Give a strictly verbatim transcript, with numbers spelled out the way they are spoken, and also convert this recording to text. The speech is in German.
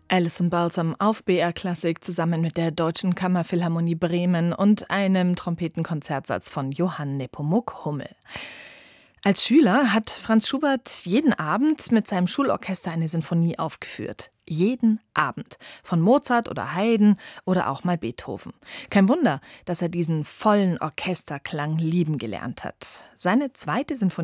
Alison Balsam auf B R Klassik zusammen mit der Deutschen Kammerphilharmonie Bremen und einem Trompetenkonzertsatz von Johann Nepomuk Hummel. Als Schüler hat Franz Schubert jeden Abend mit seinem Schulorchester eine Sinfonie aufgeführt. Jeden Abend. Von Mozart oder Haydn oder auch mal Beethoven. Kein Wunder, dass er diesen vollen Orchesterklang lieben gelernt hat. Seine zweite Sinfonie